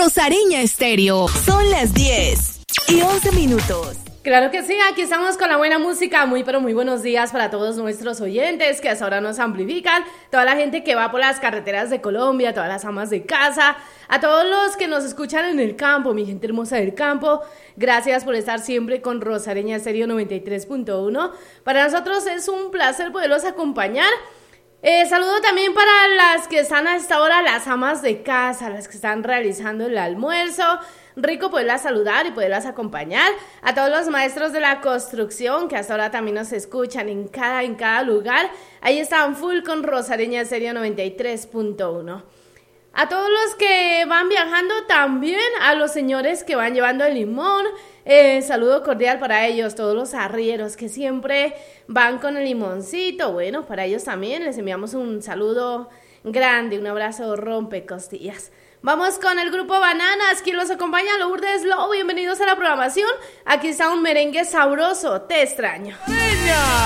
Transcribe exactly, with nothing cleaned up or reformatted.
Rosareña Estéreo. Son las diez y once minutos. Claro que sí, aquí estamos con la buena música. Muy pero muy buenos días para todos nuestros oyentes que hasta ahora nos amplifican, toda la gente que va por las carreteras de Colombia, todas las amas de casa, a todos los que nos escuchan en el campo, mi gente hermosa del campo. Gracias por estar siempre con Rosareña Estéreo noventa y tres punto uno. Para nosotros es un placer poderlos acompañar. Eh, saludo también para las que están a esta hora, las amas de casa, las que están realizando el almuerzo. Rico poderlas saludar y poderlas acompañar. A todos los maestros de la construcción que hasta ahora también nos escuchan en cada, en cada lugar. Ahí están full con Rosareña Estéreo noventa y tres punto uno. A todos los que van viajando también, a los señores que van llevando el limón, eh, saludo cordial para ellos, todos los arrieros que siempre van con el limoncito. Bueno, para ellos también les enviamos un saludo grande, un abrazo rompecostillas. Vamos con el grupo Bananas, quien los acompaña, Lourdes Lowe. Bienvenidos a la programación. Aquí está un merengue sabroso, Te extraño.